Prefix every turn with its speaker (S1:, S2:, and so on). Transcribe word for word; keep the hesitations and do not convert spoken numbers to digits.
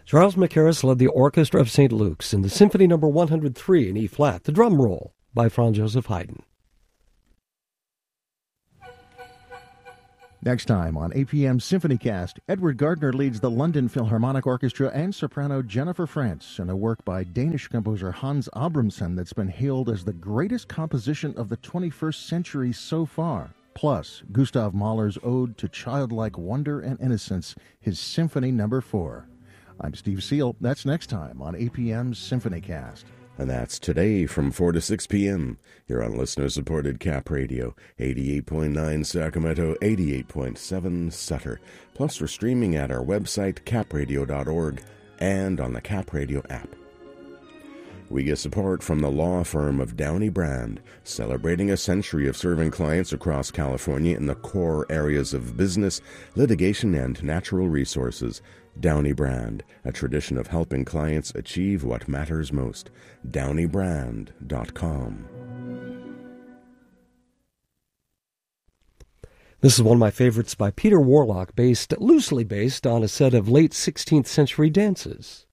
S1: Charles Mackerras led the Orchestra of Saint Luke's in the Symphony Number one hundred three in E-flat, The Drum Roll by Franz Joseph Haydn.
S2: Next time on A P M Symphonycast, Edward Gardner leads the London Philharmonic Orchestra and soprano Jennifer Frantz in a work by Danish composer Hans Abramson that's been hailed as the greatest composition of the twenty-first century so far. Plus, Gustav Mahler's ode to childlike wonder and innocence, his Symphony Number four. I'm Steve Seal. That's next time on A P M's Symphonycast.
S3: And that's today from four to six p.m. here on listener-supported Cap Radio, eighty-eight point nine Sacramento, eighty-eight point seven Sutter. Plus, we're streaming at our website, cap radio dot org, and on the Cap Radio app. We get support from the law firm of Downey Brand, celebrating a century of serving clients across California in the core areas of business, litigation, and natural resources. Downey Brand, a tradition of helping clients achieve what matters most. downey brand dot com.
S1: This is one of my favorites by Peter Warlock, based loosely based on a set of late sixteenth century dances.